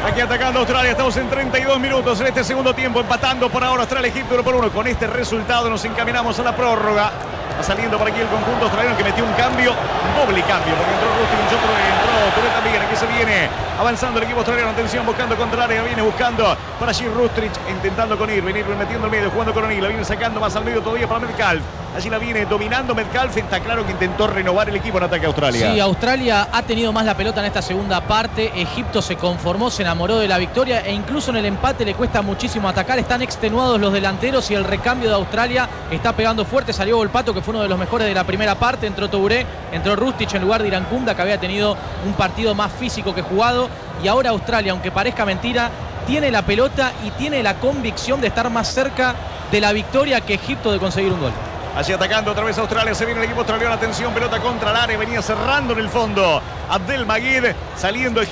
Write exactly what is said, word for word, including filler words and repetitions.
Aquí atacando Australia, estamos en treinta y dos minutos en este segundo tiempo, empatando por ahora Australia-Egipto uno por uno. Con este resultado nos encaminamos a la prórroga. Va saliendo por aquí el conjunto australiano que metió un cambio, doble cambio, porque entró Rustic, otro entró Touré también. Aquí se viene avanzando el equipo australiano, atención, buscando contra el área, viene buscando para allí Rustic, intentando con Irving, Irving metiendo el medio, jugando con O'Neal, la viene sacando más al medio todavía para Metcalf. Allí la viene dominando Metcalf, está claro que intentó renovar el equipo en ataque a Australia. Sí, Australia ha tenido más la pelota en esta segunda parte, Egipto se conformó, se enamoró de la victoria e incluso en el empate le cuesta muchísimo atacar, están extenuados los delanteros y el recambio de Australia está pegando fuerte, salió Volpato que fue uno de los mejores de la primera parte, entró Touré, entró Rustic en lugar de Irankunda que había tenido un partido más físico que jugado y ahora Australia, aunque parezca mentira, tiene la pelota y tiene la convicción de estar más cerca de la victoria que Egipto de conseguir un gol. Allí atacando otra vez Australia, se viene el equipo australiano, atención, pelota contra el área, venía cerrando en el fondo Abdelmajid, saliendo